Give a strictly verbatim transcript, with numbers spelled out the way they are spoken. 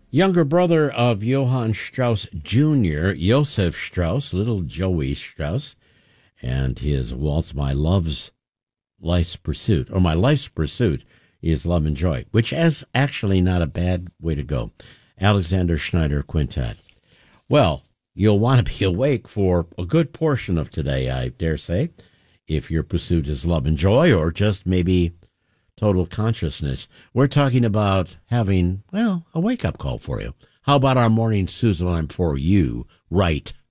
Younger brother of Johann Strauss Junior, Joseph Strauss, little Joey Strauss, and his waltz, My Love's Life's Pursuit, or My Life's Pursuit is Love and Joy, which is actually not a bad way to go. Alexander Schneider Quintet. Well, you'll want to be awake for a good portion of today, I dare say, if your pursuit is love and joy or just maybe total consciousness. We're talking about having, well, a wake-up call for you. How about our morning Susan for you right